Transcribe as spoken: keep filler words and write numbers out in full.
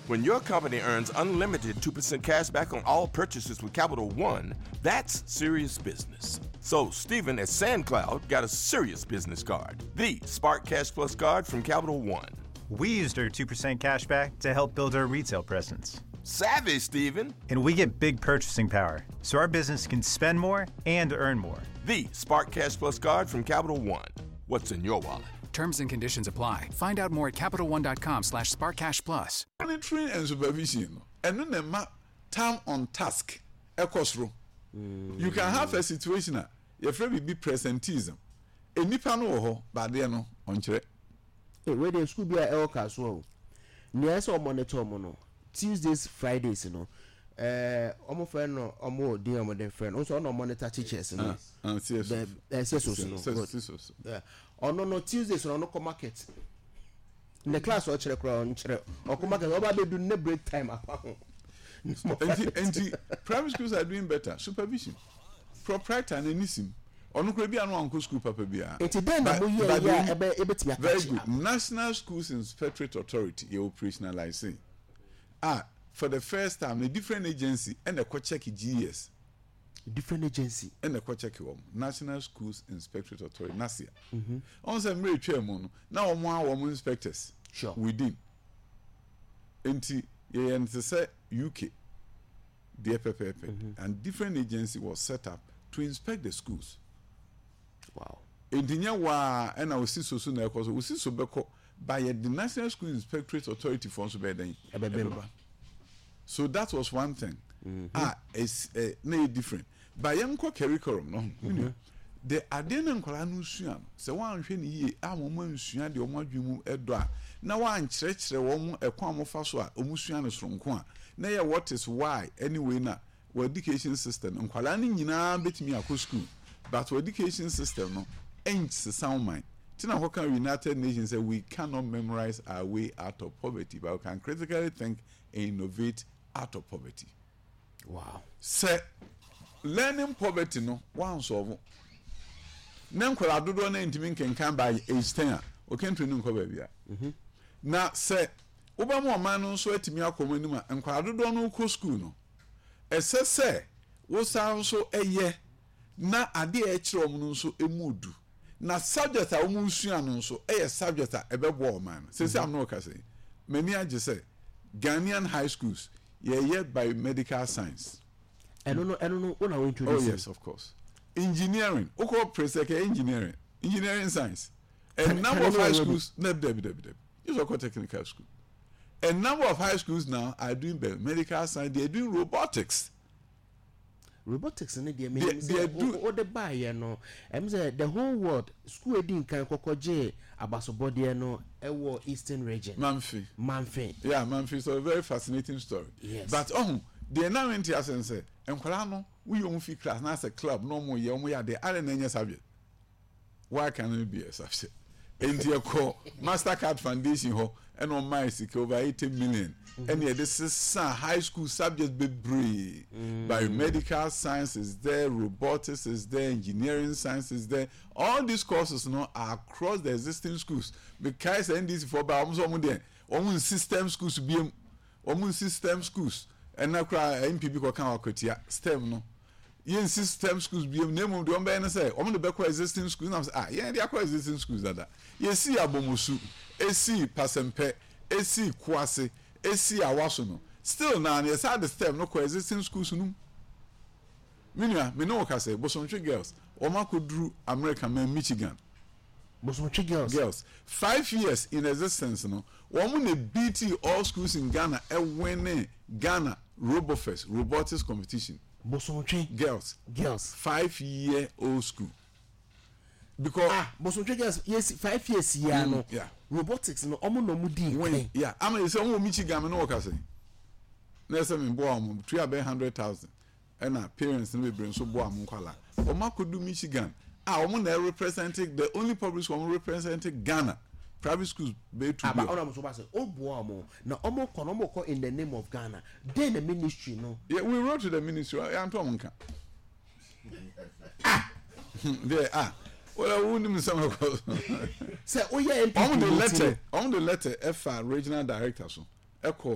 When your company earns unlimited two percent cash back on all purchases with Capital One, that's serious business. So Stephen at SandCloud got a serious business card, the Spark Cash Plus card from Capital One. We used our two percent cash back to help build our retail presence. Savvy, Stephen. And we get big purchasing power, so our business can spend more and earn more. The Spark Cash Plus card from Capital One. What's in your wallet? Terms and conditions apply. Find out more at CapitalOne.com slash SparkCashPlus. Monitoring and supervision. And then the time on task. Ekosro. You can have a situation that your friend will be presentism. A nipa no ho, but they no on chere. Hey, where the school be a elka so. Near so monitor mono. Tuesdays, Fridays, you know. Uh, almost friend no, almost dear with their friend. Also, no monitor teachers, you know. Ah, yes, yes, yes, yeah. Or no, no Tuesdays, or no market. In the class, or check around, or come market, or they do no break time. And private schools are doing better. Supervision, proprietor, and anything. Or no, could be an uncle school, Papa Bia. It's then very good. National Schools Inspectorate Authority, you operationalize. Ah, for the first time, a different agency and a co-check G S. Different agency and a co-check National Schools Inspectorate Authority, N A S I A. Mm-hmm. On some very chairman, now one woman inspectors. Sure. Within. Enti, yeah, and to say U K, dear Pepe, and different agency was set up to inspect the schools. Wow. Entinya wa, and I will see so soon, because we see so beko. By the National School Inspectorate Authority for Subeden. So that was one thing. Mm-hmm. Ah, it's uh, no different. By young curriculum, no. Mm-hmm. The Adena Colanu so one ye, a woman suya the Omajumu Edwa. Now one church the woman a quam of Faswa, Omusianus from Quan. Nay, what is why anyway now? Well, education system and Qualani Yina bet me a school, but education system no ain't the sound mind. Tina Hokan United Nations say we cannot memorize our way out of poverty, but we can critically think and innovate out of poverty. Wow. Say, learning poverty no one solve. Nem kola dodo na ntimi can come by age ten. O can train nko ba bia. Mhm. Na say, oba mo man no so atimi akoma nim a nkola dodo no ko school no. Ese say, wo sa so eye na ade e kire om no so emudu. Na subject a woman sua no so eh subject a ebebo man say say am no ka say many age say Ghanaian high schools yeah yeah by medical science and no and no una we introduce. Oh yes, of course. Engineering oko preseke engineering engineering science and number of high schools deb deb deb deb is oko technical school. A number of high schools now are doing medical science, they are doing robotics. Robotics and they they do what the buy you know. I'm say the whole world school edin kan kokoje abasobode no ewo eastern region. Manfi. Manfi. Yeah, Manfi. So a very fascinating story. Yes. But oh, the now went here and say, "Enkwala no, we own fi class na say club no more ye omo ya the other nanya subject. Why can it be a subject? Enti ko Mastercard Foundation ho and on my sick over eighty million. Mm-hmm. And yeah, this is uh, high school subjects be brave. Mm. Biomedical science is there, robotics is there, engineering science is there. All these courses you know, are across the existing schools. Because N D C for by almost almost there. Almost system schools be almost system schools. And now cry M P B ko kan wakotia STEM no. Yen system schools be name of the one by say omo the back existing schools now say ah yeah they are existing schools that. You see Abomosu, E C Pasempe, E C Kwase, E C Awaso no. Still now yes had the STEM no existing schools no. Minia me no ka say Bosonchi girls omo ko dru America man Michigan. Bosonchi girls girls five years in existence no. Omo na B T all schools in Ghana e win Ghana RoboFest robotics competition. Bosonchi girls girls five year old school. Because ah Bosonchi girls yes five years yeah mm, no yeah robotics no omo no mu di when yeah I mean say omo Michigan me no work say na say me bo omo three hundred hundred thousand and our parents no be bring so bo am kwala omo kodu Michigan ah omo na representing the only public school representing Ghana private schools be to be omo so ba say obo omo na omo ko no mo ko in the name of Ghana then the ministry no yeah we wrote to the ministry I to omo nka there ah well I wouldn't some say oh yeah on the letter on the letter F regional director so echo